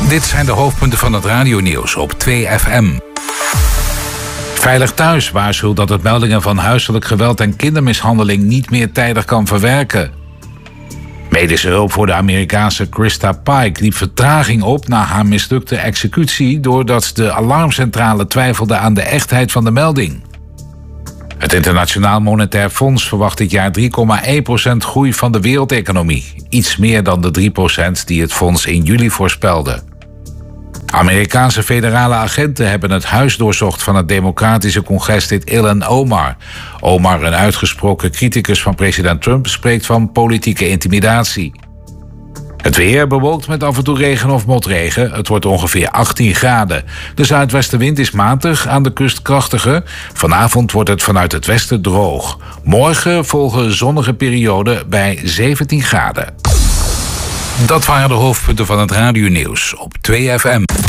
Dit zijn de hoofdpunten van het radionieuws op 2FM. Veilig Thuis waarschuwt dat het meldingen van huiselijk geweld en kindermishandeling niet meer tijdig kan verwerken. Medische hulp voor de Amerikaanse Krista Pike liep vertraging op na haar mislukte executie doordat de alarmcentrale twijfelde aan de echtheid van de melding. Het Internationaal Monetair Fonds verwacht dit jaar 3,1% groei van de wereldeconomie. Iets meer dan de 3% die het fonds in juli voorspelde. Amerikaanse federale agenten hebben het huis doorzocht van het democratische congreslid Ilhan Omar. Omar, een uitgesproken criticus van president Trump, spreekt van politieke intimidatie. Het weer bewolkt met af en toe regen of motregen. Het wordt ongeveer 18 graden. De zuidwestenwind is matig, aan de kust krachtiger. Vanavond wordt het vanuit het westen droog. Morgen volgen zonnige perioden bij 17 graden. Dat waren de hoofdpunten van het radionieuws op 2FM.